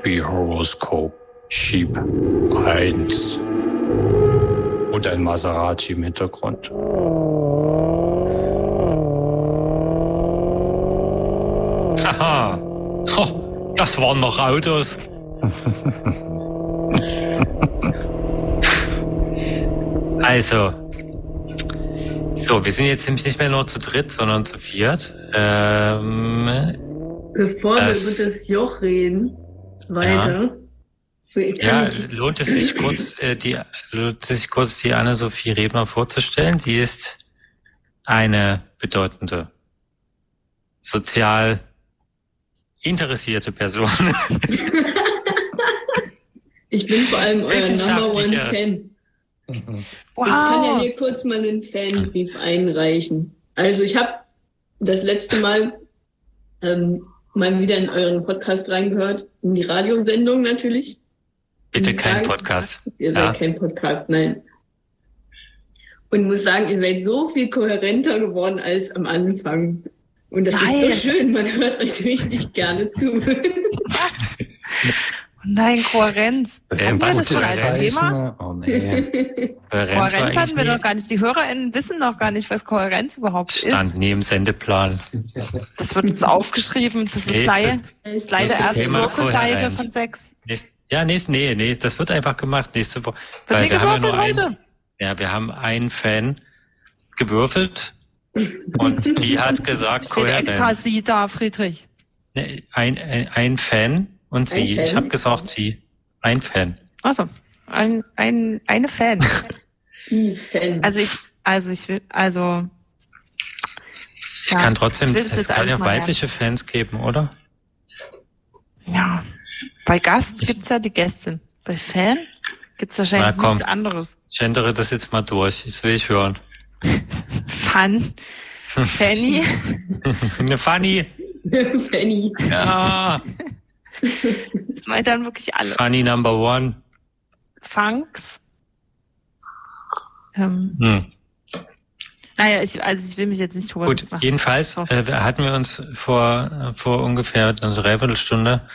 Happy Horoscope Sheep 1 und ein Maserati im Hintergrund. Haha, das waren noch Autos. Also, so, wir sind jetzt nämlich nicht mehr nur zu dritt, sondern zu viert. Bevor wir über das Joch reden, weiter. Lohnt es sich kurz, die Anne-Sophie Rebner vorzustellen. Sie ist eine bedeutende, sozial interessierte Person. Ich bin vor allem euer Number One Fan. Wow. Ich kann ja hier kurz mal einen Fanbrief einreichen. Also ich habe das letzte Mal mal wieder in euren Podcast reingehört, in die Radiosendung natürlich. Bitte kein Podcast. Ihr seid kein Podcast, nein. Und muss sagen, ihr seid so viel kohärenter geworden als am Anfang. Und das ist so schön, man hört euch richtig gerne zu. Nein, Kohärenz. Haben wir das schon als Thema? Oh, nee. Kohärenz hatten wir doch gar nicht. Die HörerInnen wissen noch gar nicht, was Kohärenz überhaupt ist. Stand nie im Sendeplan. Das wird jetzt aufgeschrieben. Das ist leider der erste Würfelseite von 6. Nee, das wird einfach gemacht nächste Woche. Wird nie gewürfelt heute? Wir haben einen Fan gewürfelt und die hat gesagt, steht extra sie da, Friedrich. Ein Fan. Und sie, ich habe gesagt, sie, ein Fan. Achso, eine Fan. Die Fan. Ich kann trotzdem, es kann ja weibliche Fans geben, oder? Ja, bei Gast gibt's ja die Gästin. Bei Fan gibt's wahrscheinlich nichts anderes. Ich ändere das jetzt mal durch, das will ich hören. Fanny. Eine Fanny. Fanny. Ja. Das meint dann wirklich alle. Funny number one. Funks. Naja, ich will mich jetzt nicht drüber machen. Gut, jedenfalls hatten wir uns vor ungefähr einer Dreiviertelstunde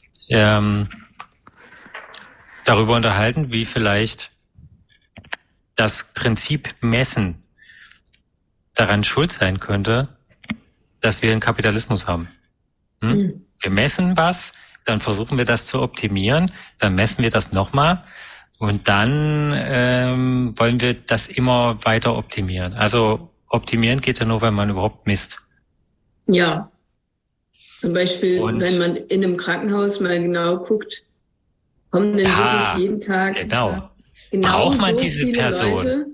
darüber unterhalten, wie vielleicht das Prinzip Messen daran schuld sein könnte, dass wir einen Kapitalismus haben. Wir messen was, dann versuchen wir das zu optimieren, dann messen wir das nochmal und dann wollen wir das immer weiter optimieren. Also optimieren geht ja nur, wenn man überhaupt misst. Ja, zum Beispiel, wenn man in einem Krankenhaus mal genau guckt, kommen denn wirklich jeden Tag genau braucht man so diese Person? Leute,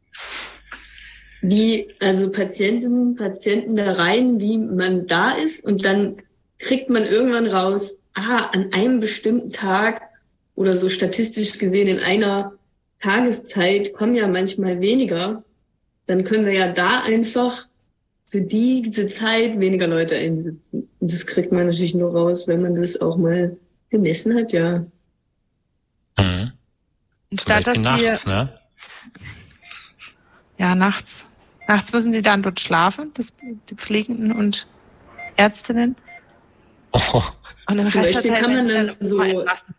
also Patientinnen, Patienten da rein, wie man da ist und dann kriegt man irgendwann raus, an einem bestimmten Tag oder so statistisch gesehen in einer Tageszeit kommen ja manchmal weniger. Dann können wir ja da einfach für diese Zeit weniger Leute einsetzen. Und das kriegt man natürlich nur raus, wenn man das auch mal gemessen hat, ja. Mhm. Statt dass nachts, ne? Ja, nachts. Nachts müssen sie dann dort schlafen, die Pflegenden und Ärztinnen. Oh. Und den Rest Beispiel kann man dann so